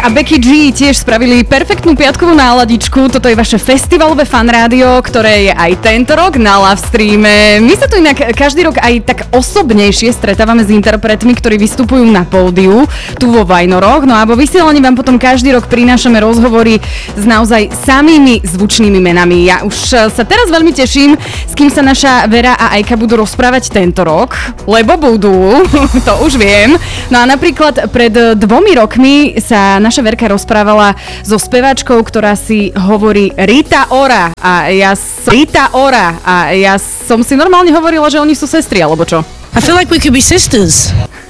a Becky G tiež spravili perfektnú piatkovú náladičku. Toto je vaše festivalové fan rádio, ktoré je aj tento rok na live streame. My sa tu inak každý rok aj tak osobnejšie stretávame s interpretmi, ktorí vystupujú na pódiu tu vo Vajnoroch. No a vo vysielaní vám potom každý rok prinášame rozhovory s naozaj samými zvučnými menami. Ja už sa teraz veľmi teším, s kým sa naša Vera a Ajka budú rozprávať tento rok, lebo budú, to už viem. No a napríklad pred 2 rokmi sa naša Verka rozprávala so speváčkou, ktorá si hovorí Rita Ora a ja som si normálne hovorila, že oni sú sestry, alebo čo? I feel like we could be sisters.